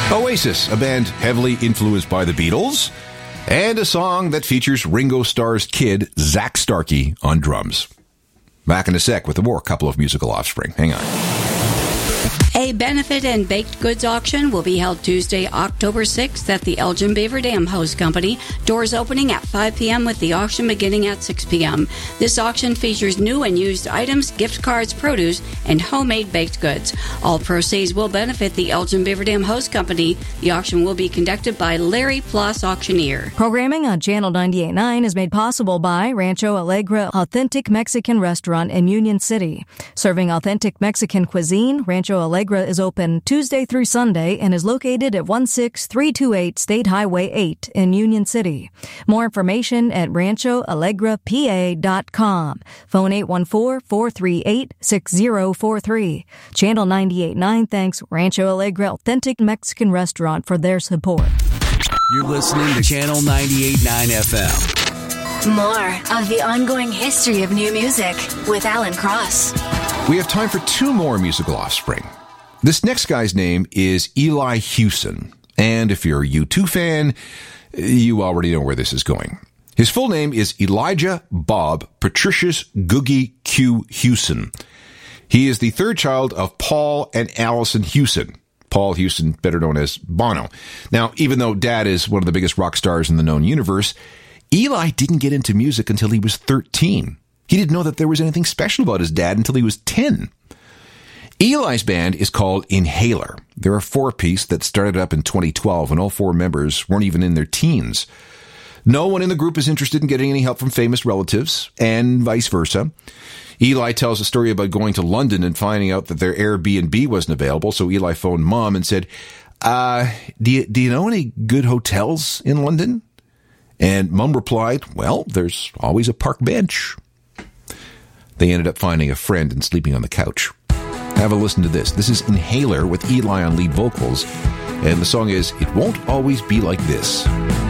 Oasis, a band heavily influenced by the Beatles, and a song that features Ringo Starr's kid, Zach Starkey, on drums. Back in a sec with a more couple of musical offspring. Hang on. A benefit and baked goods auction will be held Tuesday, October 6th at the Elgin Beaver Dam Host Company. Doors opening at 5 p.m. with the auction beginning at 6 p.m. This auction features new and used items, gift cards, produce, and homemade baked goods. All proceeds will benefit the Elgin Beaver Dam Host Company. The auction will be conducted by Larry Plus Auctioneer. Programming on Channel 98.9 is made possible by Rancho Alegre Authentic Mexican Restaurant in Union City. Serving authentic Mexican cuisine, Rancho Alegre is open Tuesday through Sunday and is located at 16328 State Highway 8 in Union City. More information at ranchoalegrapa.com. Phone 814-438-6043. Channel 98.9 thanks Rancho Alegre Authentic Mexican Restaurant for their support. You're listening to Channel 98.9 FM. More of the ongoing history of new music with Alan Cross. We have time for two more musical offspring. This next guy's name is Eli Hewson, and if you're a U2 fan, you already know where this is going. His full name is Elijah Bob Patricius Googie Q. Hewson. He is the third child of Paul and Allison Hewson. Paul Hewson, better known as Bono. Now, even though Dad is one of the biggest rock stars in the known universe, Eli didn't get into music until he was 13. He didn't know that there was anything special about his dad until he was 10. Eli's band is called Inhaler. They're a four-piece that started up in 2012 when all four members weren't even in their teens. No one in the group is interested in getting any help from famous relatives, and vice versa. Eli tells a story about going to London and finding out that their Airbnb wasn't available, so Eli phoned Mom and said, do you know any good hotels in London? And Mom replied, well, there's always a park bench. They ended up finding a friend and sleeping on the couch. Have a listen to this. This is Inhaler with Eli on lead vocals, and the song is It Won't Always Be Like This.